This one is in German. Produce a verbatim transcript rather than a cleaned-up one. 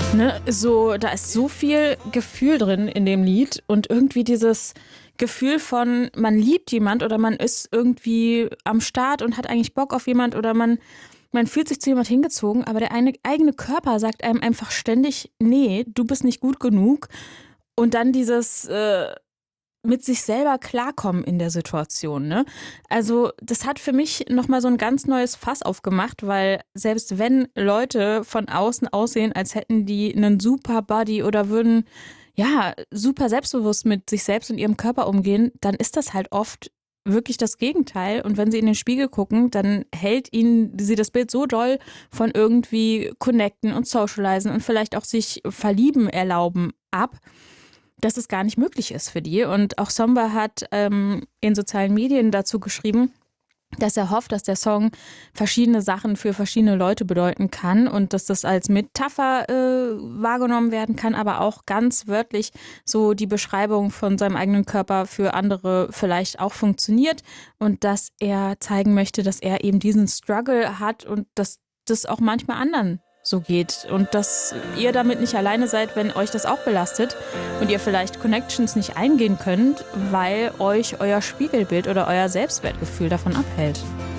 Ne, so, da ist so viel Gefühl drin in dem Lied und irgendwie dieses Gefühl von, man liebt jemand oder man ist irgendwie am Start und hat eigentlich Bock auf jemand oder man, man fühlt sich zu jemand hingezogen, aber der eine, eigene Körper sagt einem einfach ständig, nee, du bist nicht gut genug. Und dann dieses äh, mit sich selber klarkommen in der Situation. Ne? Also das hat für mich nochmal so ein ganz neues Fass aufgemacht, weil selbst wenn Leute von außen aussehen, als hätten die einen super Body oder würden ja super selbstbewusst mit sich selbst und ihrem Körper umgehen, dann ist das halt oft wirklich das Gegenteil. Und wenn sie in den Spiegel gucken, dann hält ihnen sie das Bild so doll von irgendwie connecten und socialisen und vielleicht auch sich verlieben erlauben ab, dass es gar nicht möglich ist für die. Und auch Somba hat ähm, in sozialen Medien dazu geschrieben, dass er hofft, dass der Song verschiedene Sachen für verschiedene Leute bedeuten kann und dass das als Metapher äh, wahrgenommen werden kann, aber auch ganz wörtlich so die Beschreibung von seinem eigenen Körper für andere vielleicht auch funktioniert und dass er zeigen möchte, dass er eben diesen Struggle hat und dass das auch manchmal anderen so geht und dass ihr damit nicht alleine seid, wenn euch das auch belastet und ihr vielleicht Connections nicht eingehen könnt, weil euch euer Spiegelbild oder euer Selbstwertgefühl davon abhält.